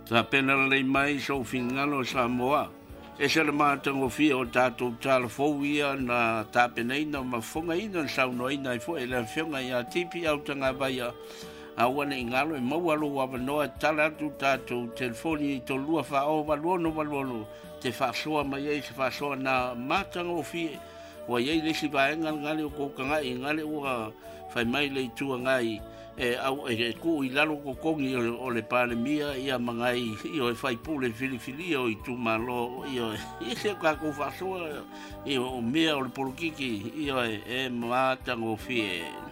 Sa pena lei mai so fingalo Samoa. E se le mātango fia o tātou tāla fōwia na tāpenei na mafonga ina sauno ina i fo e le whionga i a tipi au tanga vai a awane i ngalo e maualo wa noa tala tu tātou telefoni i to lua wha o waluono te whasoa mai ei se whasoa na mātango fia wa iei lesi vaenga ngale o kōkanga i ngale ua whai mai le tua ngai e au e ku i lalo ko kongi o le pandemia ia mangai i o fai pule fili o i tu malo i o i se ka ko faso i o mea o le polukiki i o e matango fie